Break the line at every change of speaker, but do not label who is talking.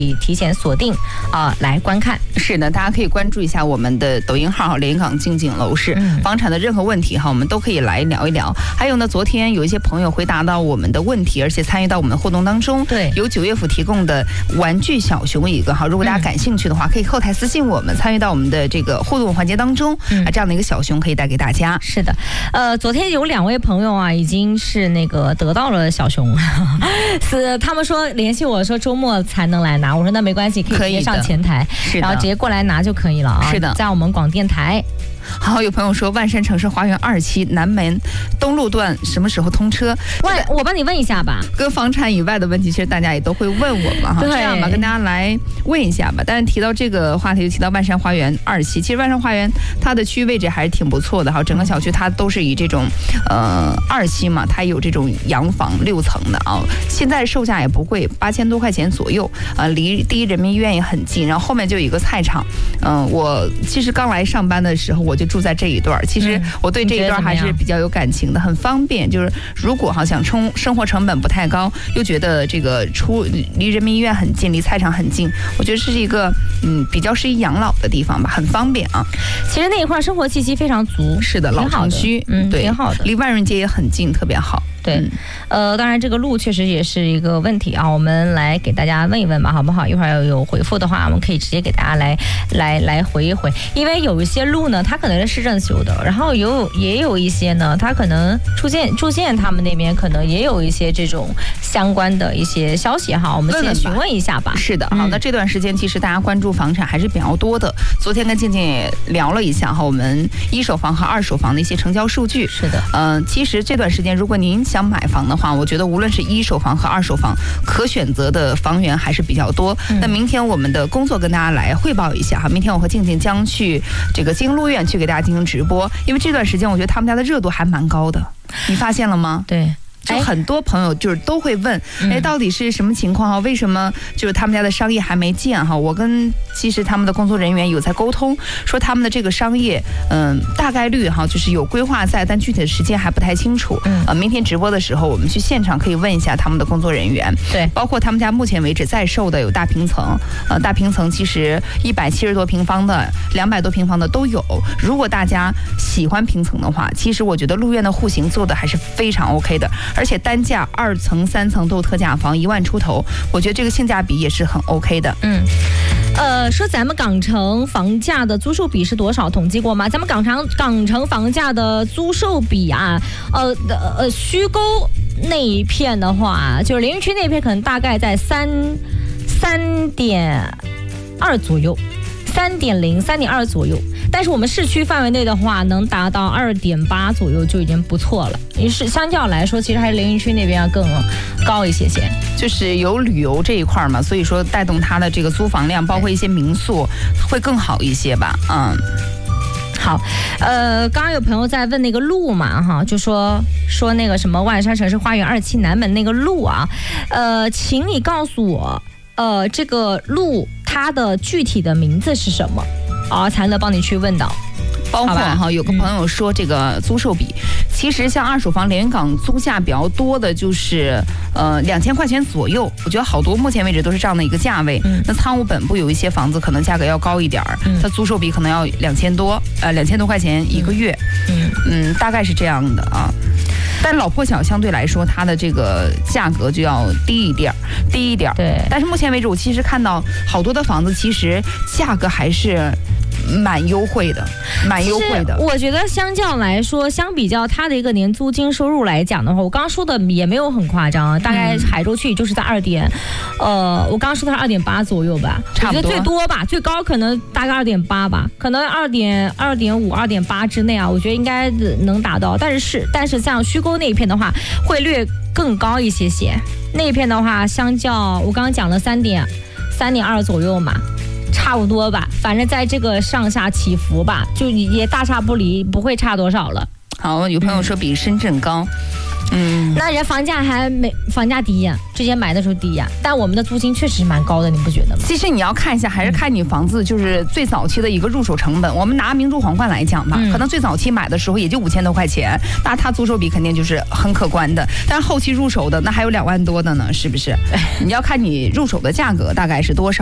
提前锁定来观看。
是的，大家可以关注一下我们的抖音号连云港静静楼市，房产的任何问题我们都可以来聊一聊。还有呢，昨天有一些朋友回答到我们的问题，而且参与到我们的互动当中。
对，
有9月府提供的玩具小熊一个如果大家感兴趣的话，可以后台私信我们，参与到我们的这个互动环节当中。这样的一个小熊可以带给大家。
是的，昨天有2位朋友已经是那个得到了小熊，是他们说联系我说周末才能来拿，我说那没关系，可以直接上前台，然后直接过来拿就可以了啊。
是的，
在我们广电台。
好，有朋友说万山城市花园2期南门东路段什么时候通车？
我帮你问一下吧。
跟房产以外的问题，其实大家也都会问我们这样吧，跟大家来问一下吧。但是提到这个话题，就提到万山花园2期。其实万山花园它的区域位置还是挺不错的整个小区它都是以这种2期嘛，它有这种洋房6层的现在售价也不贵，8000多块钱左右离第一人民医院也很近，然后后面就有一个菜场。我其实刚来上班的时候我就住在这一段，其实我对这一段还是比较有感情的，很方便。就是如果想生活成本不太高，又觉得这个离人民医院很近，离菜场很近，我觉得这是一个比较适宜养老的地方吧，很方便啊。
其实那一块生活气息非常足，
是的，老城区，对，
挺好的，
离万润街也很近，特别好。
对，当然这个路确实也是一个问题我们来给大家问一问吧，好不好？一会儿有回复的话，我们可以直接给大家来回一回。因为有一些路呢，它可能是市政修的，然后也有一些呢，它可能住建他们那边可能也有一些这种相关的一些消息我们先询问一下吧。
是的，好，那这段时间其实大家关注房产还是比较多的。昨天跟静静也聊了一下我们1手房和2手房的一些成交数据。
是的，
其实这段时间如果您想买房的话，我觉得无论是1手房和2手房，可选择的房源还是比较多。那明天我们的工作跟大家来汇报一下明天我和静静将去这个金鹿苑去给大家进行直播，因为这段时间我觉得他们家的热度还蛮高的，你发现了吗？
对。
就很多朋友就是都会问，到底是什么情况为什么就是他们家的商业还没建我跟其实他们的工作人员有在沟通，说他们的这个商业大概率就是有规划在，但具体的时间还不太清楚。明天直播的时候我们去现场可以问一下他们的工作人员。
对，
包括他们家目前为止在售的有大平层，大平层其实170多平方的、200多平方的都有。如果大家喜欢平层的话，其实我觉得鹿苑的户型做的还是非常 OK 的。而且单价2层、3层都有特价房，1万出头，我觉得这个性价比也是很 OK 的。
说咱们港城房价的租售比是多少？统计过吗？咱们港城房价的租售比虚构那一片的话，就是连云区那片可能大概在3.2左右。3.0、3.2左右，但是我们市区范围内的话，能达到2.8左右就已经不错了。于是相较来说，其实还是连云区那边要更高一些些。就是有旅游这一块嘛，所以说带动它的这个租房量，包括一些民宿会更好一些吧。好，刚刚有朋友在问那个路嘛，就说那个什么万山城市花园2期南门那个路请你告诉我，这个路它的具体的名字是什么才能帮你去问到。包括有个朋友说这个租售比，其实像2手房连云港租价比较多的就是2000块钱左右，我觉得好多目前为止都是这样的一个价位。那仓务本部有一些房子可能价格要高一点，它租售比可能要2000多块钱一个月，大概是这样的但老破小相对来说它的这个价格就要低一点。对，但是目前为止我其实看到好多的房子其实价格还是蛮优惠的。我觉得相较来说，相比较它的一个年租金收入来讲的话，我刚刚说的也没有很夸张，大概海州区就是在我刚刚说的是2.8左右吧，差不多。我觉得最多吧，最高可能大概2.8吧，可能2.5、2.8之内我觉得应该能达到。但是像虚构那一片的话，会略更高一些些。那一片的话，相较我刚刚讲了3.2左右嘛。差不多吧，反正在这个上下起伏吧，就也大差不离，不会差多少了。好，有朋友说比深圳高， 那人家房价低呀，之前买的时候低呀，但我们的租金确实蛮高的，你不觉得吗？
其实你要看一下，还是看你房子就是最早期的一个入手成本。我们拿明珠皇冠来讲吧，可能最早期买的时候也就5000多块钱，那它租售比肯定就是很可观的。但是后期入手的那还有2万多的呢，是不是？你要看你入手的价格大概是多少。